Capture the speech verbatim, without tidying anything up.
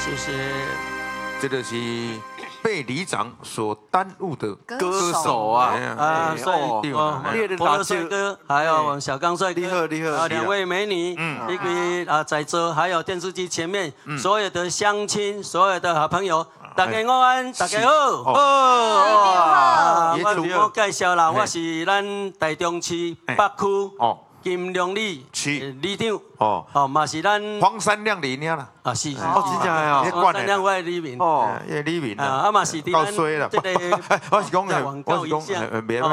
谢谢。 这个是被里长所耽误的歌手啊， 啊，帅哦，伯乐帅哥，还有我们小刚帅哥， 你好你好， 啊，两位美女，嗯，以及啊在座还有电视机前面所有的乡亲，所有的好朋友，大家午安，大家好，哦，我我介绍啦，我是咱台中市北区哦金龙里里长哦，哦嘛是咱黄山亮里呢啦， 啊是， 哦真正的哦，黄山亮我的里民哦，也里民啊，啊嘛是伫咱这个我是讲，我是讲， 别